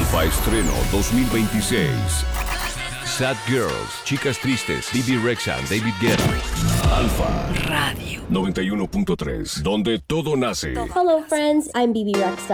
Alfa Estreno 2026. Sad Girls, Chicas Tristes, Bibi Rexha, David Guetta. Alfa Radio 91.3, donde todo nace. Hello friends, I'm BB Rex.